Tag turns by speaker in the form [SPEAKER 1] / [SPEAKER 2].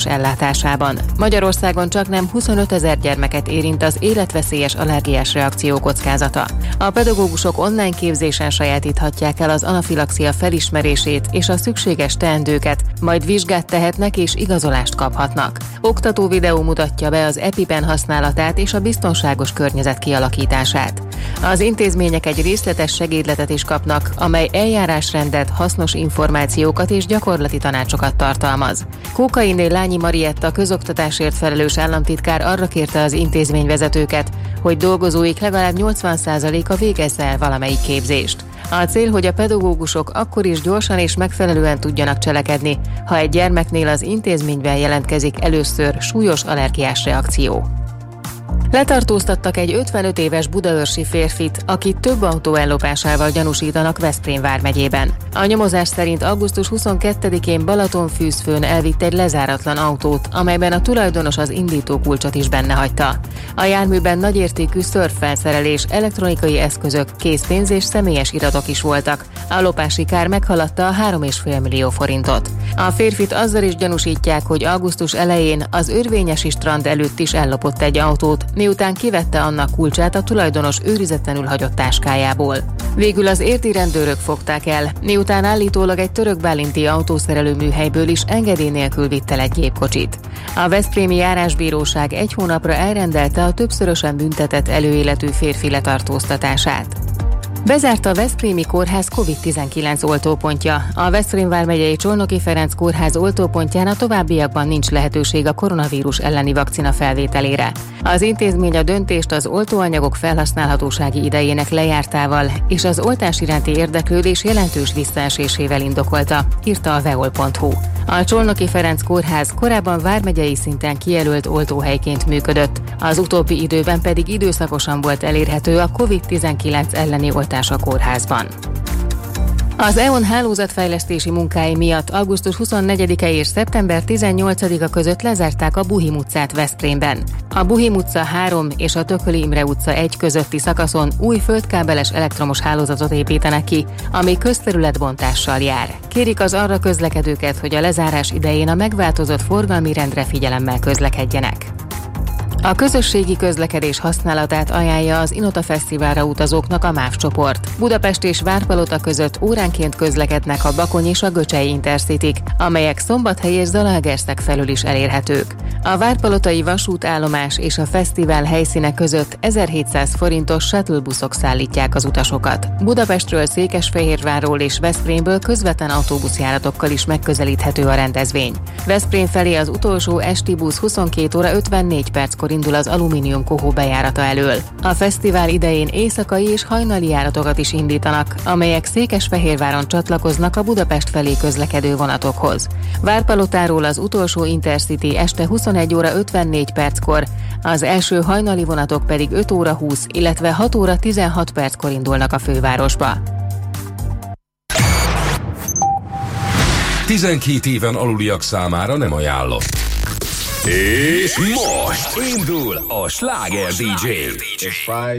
[SPEAKER 1] ellátásában. Magyarországon csaknem 25 000 gyermeket érint az életveszélyes allergiás reakció kockázata. A pedagógusok online képzésen sajátíthatják el az anafilaxia felismerését és a szükséges teendőket, majd vizsgát tehetnek és igazolást kaphatnak. Oktató videó mutatja be az EpiPen használatát és a biztonságos környezet kialakítását. Az intézmények egy részletes segédletet is kapnak, amely eljárásrendet, hasznos információkat és gyakorlati tanácsokat tartalmaz. Kókainé Lányi Marietta közoktatásért felelős államtitkár arra kérte az intézményvezetőket, hogy dolgozóik legalább 80%-a végezze el valamelyik képzést. A cél, hogy a pedagógusok akkor is gyorsan és megfelelően tudjanak cselekedni, ha egy gyermeknél az intézményben jelentkezik először súlyos allergiás reakció. Letartóztattak egy 55 éves budaörsi férfit, akit több autó ellopásával gyanúsítanak Veszprém vármegyében. A nyomozás szerint augusztus 22-én Balatonfűzfőn elvitt egy lezáratlan autót, amelyben a tulajdonos az indítókulcsot is benne hagyta. A járműben nagyértékű szörffelszerelés, elektronikai eszközök, készpénz és személyes iratok is voltak. A lopási kár meghaladta a 3,5 millió forintot. A férfit azzal is gyanúsítják, hogy augusztus elején az Örvényesi strand előtt is ellopott egy autót, miután kivette annak kulcsát a tulajdonos őrizetlenül hagyott táskájából. Végül az érdi rendőrök fogták el, miután állítólag egy török-bálinti autószerelő műhelyből is engedély nélkül vitt el egy gépkocsit. A veszprémi járásbíróság 1 hónapra elrendelte a többszörösen büntetett előéletű férfi letartóztatását. Bezárt a Veszprémi Kórház COVID-19 oltópontja. A Veszprém vármegyei Csolnoki Ferenc Kórház oltópontján a továbbiakban nincs lehetőség a koronavírus elleni vakcina felvételére. Az intézmény a döntést az oltóanyagok felhasználhatósági idejének lejártával és az oltás iránti érdeklődés jelentős visszaesésével indokolta, írta a veol.hu. A Csolnoki Ferenc Kórház korábban vármegyei szinten kijelölt oltóhelyként működött, az utóbbi időben pedig időszakosan volt elérhető a COVID-19 elleni oltás a kórházban. Az EON hálózatfejlesztési munkái miatt augusztus 24-e és szeptember 18-a között lezárták a Buhim utcát Veszprémben. A Buhim utca 3 és a Tököli Imre utca 1 közötti szakaszon új földkábeles elektromos hálózatot építenek ki, ami közterületbontással jár. Kérik az arra közlekedőket, hogy a lezárás idején a megváltozott forgalmi rendre figyelemmel közlekedjenek. A közösségi közlekedés használatát ajánlja az Inota Fesztiválra utazóknak a MÁV csoport. Budapest és Várpalota között óránként közlekednek a Bakony és a Göcsei Intercityk, amelyek Szombathely és Zalaegerszeg felül is elérhetők. A várpalotai vasútállomás és a fesztivál helyszíne között 1700 forintos shuttle-buszok szállítják az utasokat. Budapestről, Székesfehérvárról és Veszprémből közvetlen autóbuszjáratokkal is megközelíthető a rendezvény. Veszprém felé az utolsó esti busz 22 óra 54 perckor indul az alumínium kohó bejárata elől. A fesztivál idején éjszakai és hajnali járatokat is indítanak, amelyek Székesfehérváron csatlakoznak a Budapest felé közlekedő vonatokhoz. Várpalotáról az utolsó Intercity este 21 óra 54 perckor, az első hajnali vonatok pedig 5 óra 20, illetve 6 óra 16 perckor indulnak a fővárosba.
[SPEAKER 2] 12 éven aluliak számára nem ajánlott. És most indul a Sláger DJ.